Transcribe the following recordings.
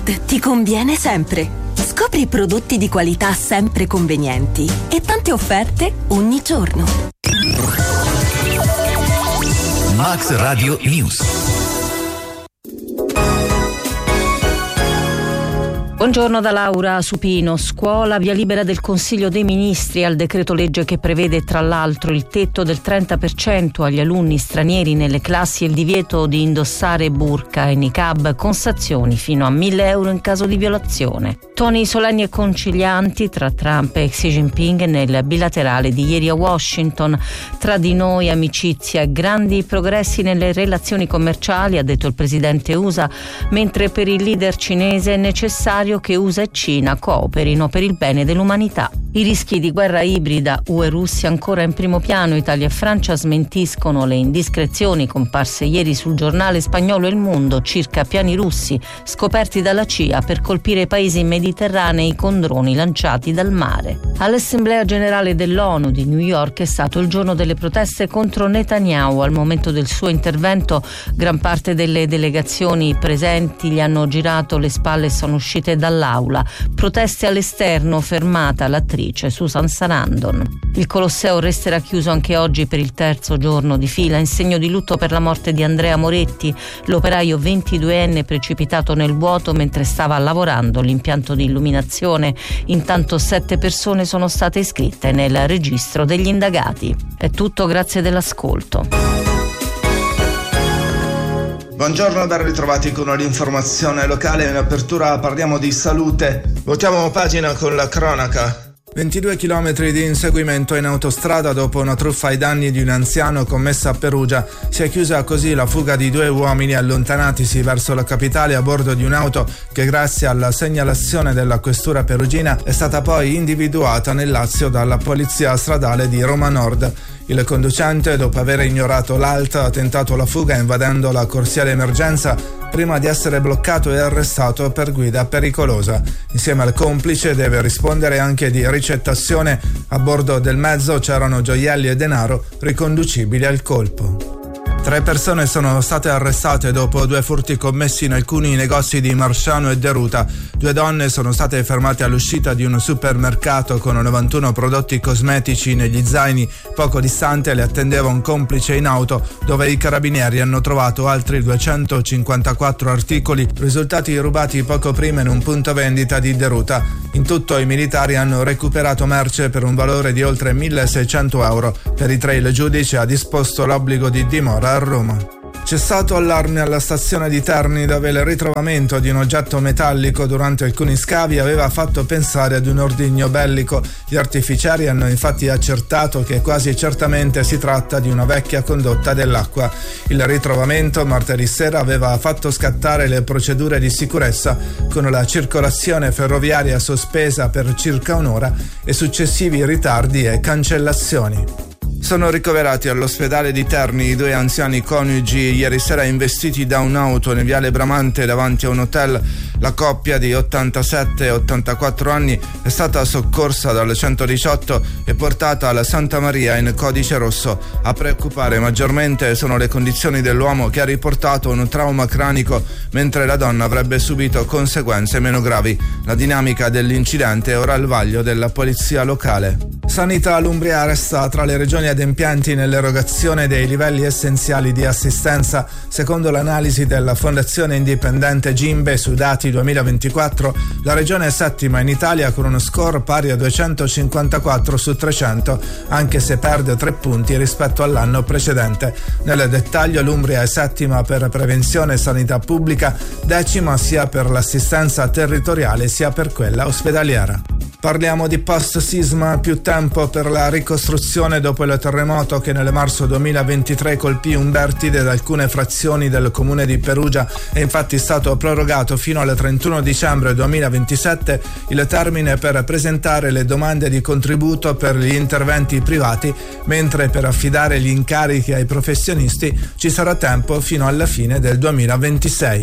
Ford ti conviene sempre. Scopri prodotti di qualità sempre convenienti e tante offerte ogni giorno. Max Radio News. Buongiorno da Laura Supino. Scuola, via libera del Consiglio dei Ministri al decreto legge che prevede tra l'altro il tetto del 30% agli alunni stranieri nelle classi e il divieto di indossare burqa e niqab con sanzioni fino a 1.000 euro in caso di violazione. Toni solenni e concilianti tra Trump e Xi Jinping nel bilaterale di ieri a Washington. Tra di noi amicizia e grandi progressi nelle relazioni commerciali, ha detto il presidente USA, mentre per il leader cinese è necessario che USA e Cina cooperino per il bene dell'umanità. I rischi di guerra ibrida UE-Russia ancora in primo piano. Italia e Francia smentiscono le indiscrezioni comparse ieri sul giornale spagnolo Il Mundo circa piani russi scoperti dalla CIA per colpire i paesi mediterranei con droni lanciati dal mare. All'Assemblea Generale dell'ONU di New York è stato il giorno delle proteste contro Netanyahu. Al momento del suo intervento gran parte delle delegazioni presenti gli hanno girato le spalle e sono uscite dall'aula. Proteste all'esterno, fermata l'attrice Susan Sarandon. Il Colosseo resterà chiuso anche oggi per il terzo giorno di fila in segno di lutto per la morte di Andrea Moretti, l'operaio 22enne precipitato nel vuoto mentre stava lavorando l'impianto di illuminazione. Intanto 7 persone sono state iscritte nel registro degli indagati. È tutto, grazie dell'ascolto. Buongiorno, ben ritrovati con l'informazione locale. In apertura parliamo di salute. Voltiamo pagina con la cronaca. 22 chilometri di inseguimento in autostrada dopo una truffa ai danni di un anziano commessa a Perugia. Si è chiusa così la fuga di 2 uomini allontanatisi verso la capitale a bordo di un'auto che, grazie alla segnalazione della questura perugina, è stata poi individuata nel Lazio dalla polizia stradale di Roma Nord. Il conducente, dopo aver ignorato l'ALT, ha tentato la fuga invadendo la corsia d'emergenza prima di essere bloccato e arrestato per guida pericolosa. Insieme al complice deve rispondere anche di ricettazione. A bordo del mezzo c'erano gioielli e denaro riconducibili al colpo. 3 persone sono state arrestate dopo 2 furti commessi in alcuni negozi di Marsciano e Deruta. 2 donne sono state fermate all'uscita di un supermercato con 91 prodotti cosmetici negli zaini. Poco distante le attendeva un complice in auto, dove i carabinieri hanno trovato altri 254 articoli risultati rubati poco prima in un punto vendita di Deruta. In tutto i militari hanno recuperato merce per un valore di oltre 1.600 euro. Per i 3 il giudice ha disposto l'obbligo di dimora a Roma. C'è stato allarme alla stazione di Terni, dove il ritrovamento di un oggetto metallico durante alcuni scavi aveva fatto pensare ad un ordigno bellico. Gli artificiari hanno infatti accertato che quasi certamente si tratta di una vecchia condotta dell'acqua. Il ritrovamento martedì sera aveva fatto scattare le procedure di sicurezza, con la circolazione ferroviaria sospesa per circa un'ora e successivi ritardi e cancellazioni. Sono ricoverati all'ospedale di Terni i 2 anziani coniugi ieri sera investiti da un'auto nel viale Bramante davanti a un hotel. La coppia di 87 e 84 anni è stata soccorsa dal 118 e portata alla Santa Maria in codice rosso. A preoccupare maggiormente sono le condizioni dell'uomo, che ha riportato un trauma cranico, mentre la donna avrebbe subito conseguenze meno gravi. La dinamica dell'incidente è ora al vaglio della polizia locale. Sanità Umbria resta tra le regioni adempienti nell'erogazione dei livelli essenziali di assistenza. Secondo l'analisi della Fondazione Indipendente Gimbe su dati 2024, la regione è settima in Italia con uno score pari a 254 su 300, anche se perde 3 punti rispetto all'anno precedente. Nel dettaglio, l'Umbria è settima per prevenzione e sanità pubblica, decima sia per l'assistenza territoriale sia per quella ospedaliera. Parliamo di post-sisma, più tempo per la ricostruzione dopo il terremoto che nel marzo 2023 colpì Umbertide ed alcune frazioni del comune di Perugia. È infatti stato prorogato fino al 31 dicembre 2027 il termine per presentare le domande di contributo per gli interventi privati, mentre per affidare gli incarichi ai professionisti ci sarà tempo fino alla fine del 2026.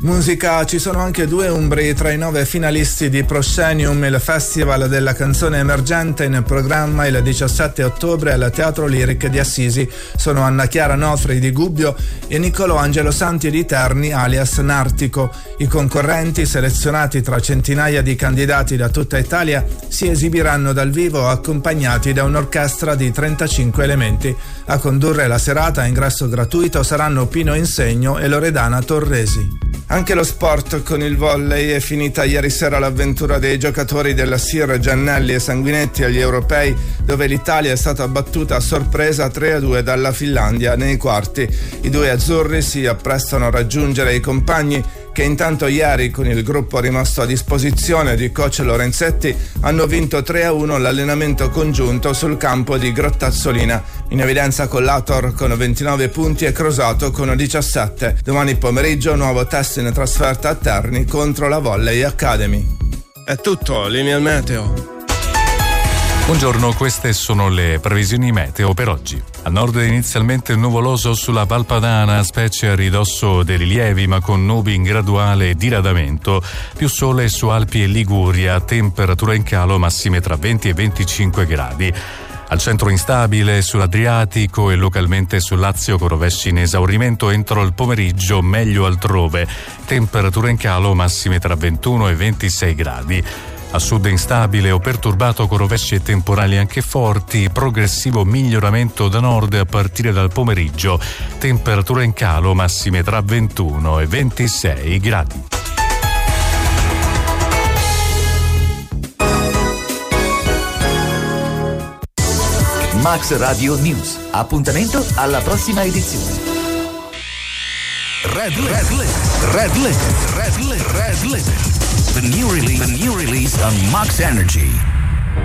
Musica, ci sono anche 2 umbri tra i 9 finalisti di Proscenium, il festival della canzone emergente in programma il 17 ottobre al Teatro Lyric di Assisi. Sono Anna Chiara Nofri di Gubbio e Niccolò Angelo Santi di Terni alias Nartico. I concorrenti, selezionati tra centinaia di candidati da tutta Italia, si esibiranno dal vivo accompagnati da un'orchestra di 35 elementi. A condurre la serata a ingresso gratuito saranno Pino Insegno e Loredana Torresi. Anche lo sport con il volley. È finita ieri sera l'avventura dei giocatori della SIR Giannelli e Sanguinetti agli europei, dove l'Italia è stata battuta a sorpresa 3-2 dalla Finlandia nei quarti. I 2 azzurri si apprestano a raggiungere i compagni che intanto ieri, con il gruppo rimasto a disposizione di coach Lorenzetti, hanno vinto 3-1 l'allenamento congiunto sul campo di Grottazzolina. In evidenza Collator con 29 punti e Crosato con 17. Domani pomeriggio nuovo test in trasferta a Terni contro la Volley Academy. È tutto, linea al meteo. Buongiorno, queste sono le previsioni meteo per oggi. A nord inizialmente nuvoloso sulla Val Padana, specie a ridosso dei rilievi, ma con nubi in graduale diradamento. Più sole su Alpi e Liguria, temperatura in calo, massime tra 20 e 25 gradi. Al centro instabile sull'Adriatico e localmente sul Lazio con rovesci in esaurimento entro il pomeriggio, meglio altrove. Temperatura in calo, massime tra 21 e 26 gradi. A sud instabile o perturbato con rovesci e temporali anche forti, progressivo miglioramento da nord a partire dal pomeriggio, temperatura in calo, massime tra 21 e 26 gradi. Max Radio News. Appuntamento alla prossima edizione. Red Lit. The new release on Max Energy.